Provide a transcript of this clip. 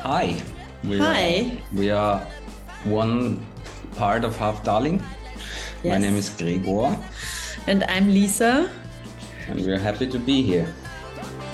Hi. Hi. We are one part of Half Darling. My Yes. name is Gregor, And I'm Lisa. and we are happy to be here.